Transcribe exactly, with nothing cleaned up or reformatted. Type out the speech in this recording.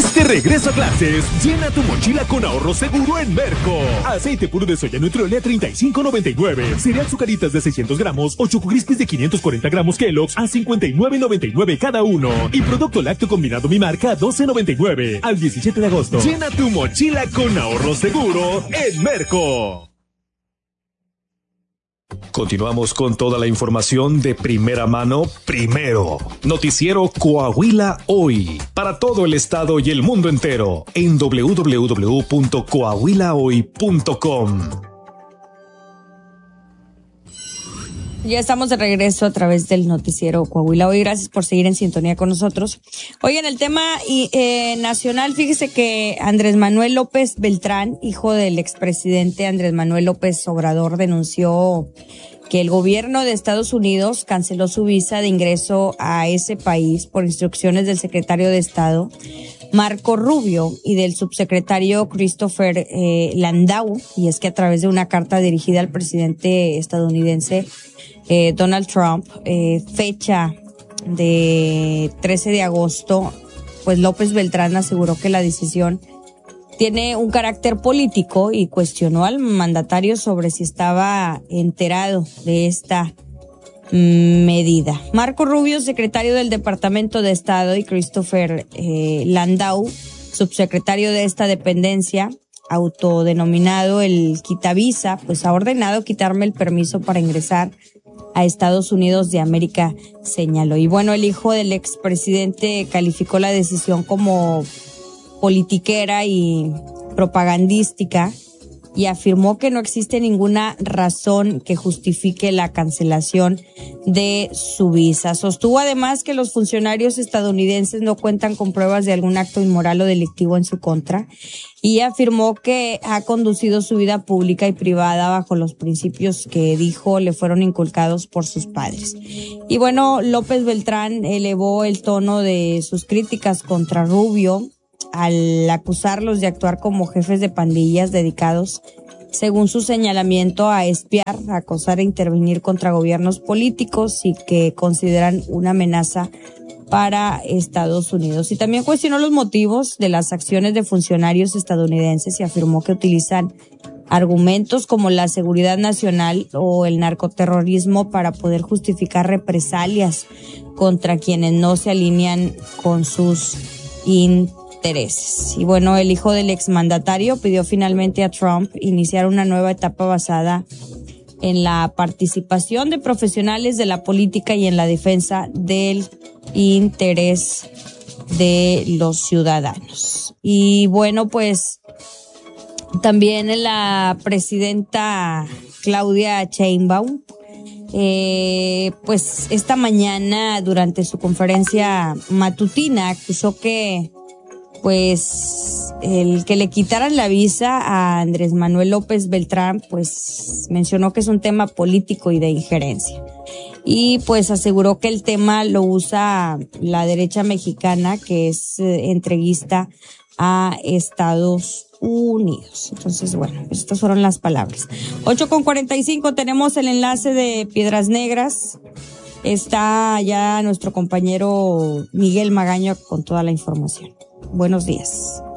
Este regreso a clases, llena tu mochila con ahorro seguro en Merco. Aceite puro de soya Nutrole a treinta y cinco noventa y nueve. Cereal Zucaritas de seiscientos gramos o Choco Crispies de quinientos cuarenta gramos Kellogg's a cincuenta y nueve noventa y nueve cada uno. Y producto lácteo combinado Mi Marca a doce noventa y nueve. Al diecisiete de agosto. Llena tu mochila con ahorro seguro en Merco. Continuamos con toda la información de primera mano, primero. Noticiero Coahuila Hoy. Para todo el estado y el mundo entero. En doble u doble u doble u punto coahuila hoy punto com. Ya estamos de regreso a través del noticiero Coahuila Hoy. Gracias por seguir en sintonía con nosotros. Hoy en el tema eh, nacional, fíjese que Andrés Manuel López Beltrán, hijo del expresidente Andrés Manuel López Obrador, denunció que el gobierno de Estados Unidos canceló su visa de ingreso a ese país por instrucciones del secretario de Estado, Marco Rubio, y del subsecretario Christopher eh, Landau. Y es que a través de una carta dirigida al presidente estadounidense eh, Donald Trump, eh, fecha de trece de agosto, pues López Beltrán aseguró que la decisión tiene un carácter político y cuestionó al mandatario sobre si estaba enterado de esta medida. Marco Rubio, secretario del Departamento de Estado, y Christopher eh, Landau, subsecretario de esta dependencia, autodenominado el quitavisa, pues ha ordenado quitarme el permiso para ingresar a Estados Unidos de América, señaló. Y bueno, el hijo del expresidente calificó la decisión como politiquera y propagandística y afirmó que no existe ninguna razón que justifique la cancelación de su visa. Sostuvo además que los funcionarios estadounidenses no cuentan con pruebas de algún acto inmoral o delictivo en su contra y afirmó que ha conducido su vida pública y privada bajo los principios que dijo le fueron inculcados por sus padres. Y bueno, López Beltrán elevó el tono de sus críticas contra Rubio al acusarlos de actuar como jefes de pandillas dedicados, según su señalamiento, a espiar, a acosar e intervenir contra gobiernos políticos y que consideran una amenaza para Estados Unidos. Y también cuestionó los motivos de las acciones de funcionarios estadounidenses y afirmó que utilizan argumentos como la seguridad nacional o el narcoterrorismo para poder justificar represalias contra quienes no se alinean con sus intereses. intereses. Y bueno, el hijo del exmandatario pidió finalmente a Trump iniciar una nueva etapa basada en la participación de profesionales de la política y en la defensa del interés de los ciudadanos. Y bueno, pues también la presidenta Claudia Sheinbaum, eh, pues esta mañana durante su conferencia matutina acusó que pues el que le quitaran la visa a Andrés Manuel López Beltrán, pues mencionó que es un tema político y de injerencia. Y pues aseguró que el tema lo usa la derecha mexicana, que es eh, entreguista a Estados Unidos. Entonces, bueno, pues estas fueron las palabras. ocho con cuarenta y cinco, tenemos el enlace de Piedras Negras. Está ya nuestro compañero Miguel Magaño con toda la información. Buenos días.